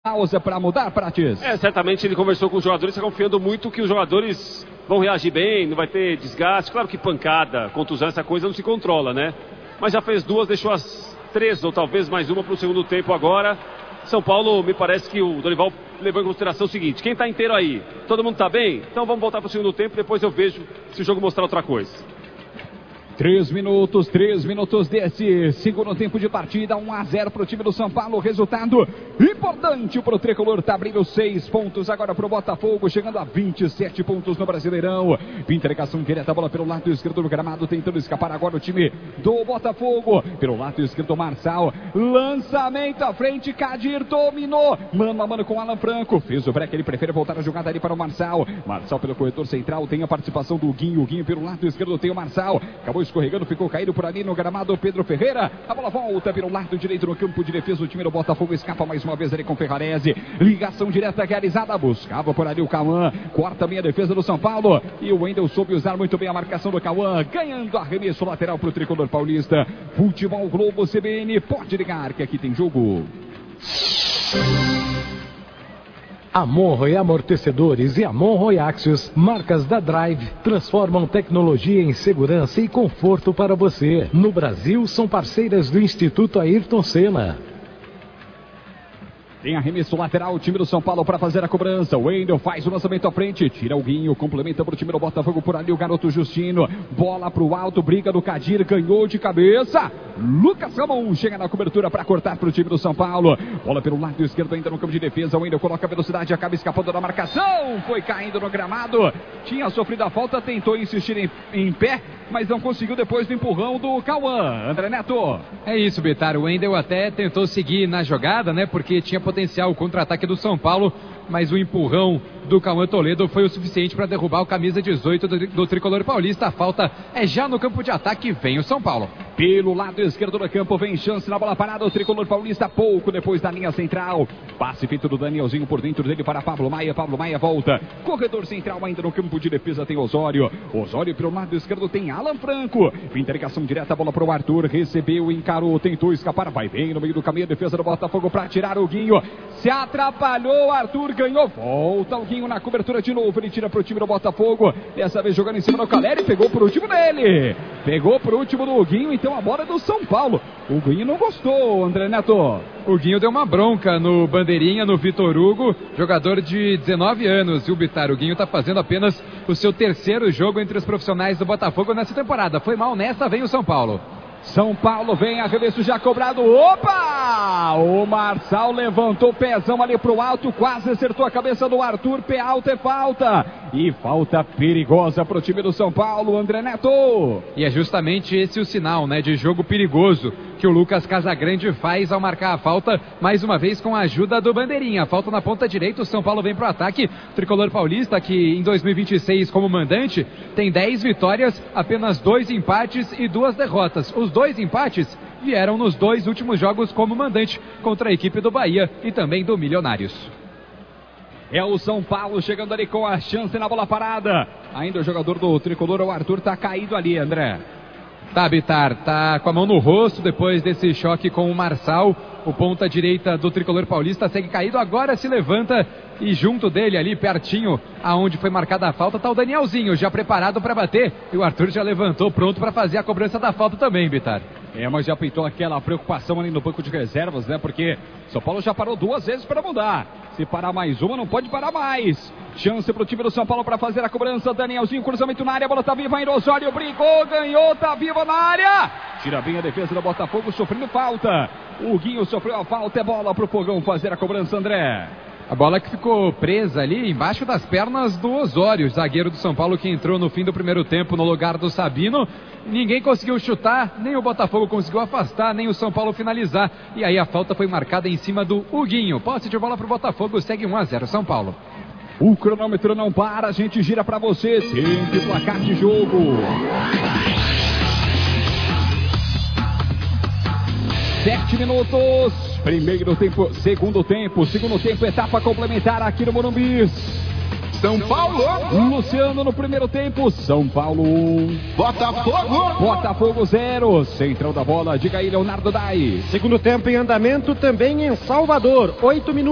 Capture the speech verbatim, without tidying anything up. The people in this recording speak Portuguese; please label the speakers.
Speaker 1: Pausa para mudar, Prates.
Speaker 2: É, certamente ele conversou com os jogadores, está confiando muito que os jogadores vão reagir bem, não vai ter desgaste. Claro que pancada, contusão, essa coisa não se controla, né? Mas já fez duas, deixou as três, ou talvez mais uma para o segundo tempo agora. São Paulo, me parece que o Dorival levou em consideração o seguinte: quem está inteiro aí? Todo mundo está bem? Então vamos voltar para o segundo tempo, depois eu vejo se o jogo mostrar outra coisa.
Speaker 1: Três minutos, três minutos desse segundo tempo de partida, um a zero para o time do São Paulo, resultado importante para o Tricolor, tá abrindo seis pontos agora para o Botafogo, chegando a vinte e sete pontos no Brasileirão. Entregação direta, a bola pelo lado esquerdo do gramado, tentando escapar agora o time do Botafogo, pelo lado esquerdo Marçal, lançamento à frente, Kadir dominou, mano a mano com Alan Franco, fez o break, ele prefere voltar a jogada ali para o Marçal, Marçal pelo corredor central, tem a participação do Guinho, Guinho pelo lado esquerdo tem o Marçal, acabou escorregando, ficou caído por ali no gramado Pedro Ferreira, a bola volta pelo lado direito no campo de defesa, o time do Botafogo escapa mais uma vez ali com Ferrarese, ligação direta realizada, buscava por ali o Cauã, corta bem a defesa do São Paulo, e o Wendel soube usar muito bem a marcação do Cauã, ganhando arremesso lateral para o Tricolor Paulista. Futebol Globo C B N, pode ligar que aqui tem jogo.
Speaker 3: Amon-Roy Amortecedores e Amon-Roy Axios, marcas da Drive, transformam tecnologia em segurança e conforto para você. No Brasil, são parceiras do Instituto Ayrton Senna.
Speaker 1: Tem arremesso lateral, o time do São Paulo para fazer a cobrança. O Wendel faz o lançamento à frente, tira o Guinho, complementa para o time do Botafogo por ali o garoto Justino. Bola para o alto, briga do Kadir, ganhou de cabeça. Lucas Ramon chega na cobertura para cortar para o time do São Paulo. Bola pelo lado esquerdo ainda no campo de defesa. O Wendel coloca velocidade, acaba escapando da marcação. Foi caindo no gramado. Tinha sofrido a falta, tentou insistir em, em pé, mas não conseguiu depois do empurrão do Cauã. André Neto.
Speaker 4: É isso, Bitar. O Wendel até tentou seguir na jogada, né? Porque tinha potencial o contra-ataque do São Paulo, mas o empurrão do Cauã Toledo foi o suficiente para derrubar o camisa dezoito do, do Tricolor Paulista. A falta é já no campo de ataque, vem o São Paulo.
Speaker 1: Pelo lado esquerdo do campo, vem chance na bola parada, o Tricolor Paulista pouco depois da linha central. Passe feito do Danielzinho por dentro dele para Pablo Maia, Pablo Maia volta. Corredor central ainda no campo de defesa tem Osório. Osório pelo lado esquerdo tem Alan Franco. Interligação direta, a bola para o Arthur, recebeu, encarou, tentou escapar, vai bem no meio do caminho a defesa do Botafogo para tirar o Guinho. Se atrapalhou, Arthur ganhou, volta o Guinho na cobertura de novo, ele tira para o time do Botafogo. Dessa vez jogando em cima do Caleri, pegou por último dele. Pegou por último do Guinho, então a bola é do São Paulo. O Guinho não gostou, André Neto.
Speaker 4: O Guinho deu uma bronca no bandeirinha, no Vitor Hugo, jogador de dezenove anos. E o Bitar, o Guinho está fazendo apenas o seu terceiro jogo entre os profissionais do Botafogo nessa temporada. Foi mal nessa, vem o São Paulo.
Speaker 1: São Paulo vem, arremesso já cobrado, opa! O Marçal levantou o pezão ali pro alto, quase acertou a cabeça do Arthur, pé alto é falta. E falta perigosa pro time do São Paulo, André Neto.
Speaker 4: E é justamente esse o sinal, né, de jogo perigoso que o Lucas Casagrande faz ao marcar a falta, mais uma vez com a ajuda do bandeirinha. Falta na ponta direita, o São Paulo vem pro ataque. O Tricolor Paulista, que em dois mil e vinte e seis como mandante, tem dez vitórias, apenas dois empates e duas derrotas. Os dois empates vieram nos dois últimos jogos como mandante, contra a equipe do Bahia e também do Milionários.
Speaker 1: É o São Paulo chegando ali com a chance na bola parada. Ainda o jogador do Tricolor, o Arthur, tá caído ali, André.
Speaker 4: Tá, Bitar, tá com a mão no rosto depois desse choque com o Marçal. O ponta direita do Tricolor Paulista segue caído, agora se levanta e junto dele ali, pertinho aonde foi marcada a falta, tá o Danielzinho já preparado para bater. E o Arthur já levantou pronto para fazer a cobrança da falta também, Bitar.
Speaker 1: É, mas já pintou aquela preocupação ali no banco de reservas, né? Porque São Paulo já parou duas vezes para mudar. Se parar mais uma, não pode parar mais. Chance pro time do São Paulo para fazer a cobrança. Danielzinho, cruzamento na área, a bola tá viva ainda. Osório brigou, ganhou, tá viva na área. Tira bem a defesa do Botafogo, sofrendo falta. O Guinho sofreu a falta, é bola pro Fogão fazer a cobrança, André.
Speaker 4: A bola que ficou presa ali embaixo das pernas do Osório, zagueiro do São Paulo, que entrou no fim do primeiro tempo no lugar do Sabino. Ninguém conseguiu chutar, nem o Botafogo conseguiu afastar, nem o São Paulo finalizar. E aí a falta foi marcada em cima do Huguinho. Posse de bola pro Botafogo, segue um a zero São Paulo.
Speaker 1: O cronômetro não para, a gente gira pra você. Tempo e placar de jogo. Sete minutos. Primeiro tempo, segundo tempo, segundo tempo, etapa complementar aqui no Morumbi.
Speaker 5: São Paulo.
Speaker 1: Luciano no primeiro tempo. São Paulo um.
Speaker 5: Botafogo.
Speaker 1: Botafogo zero. Central da bola, diga aí, Leonardo Dai.
Speaker 6: Segundo tempo em andamento também em Salvador. Oito minutos.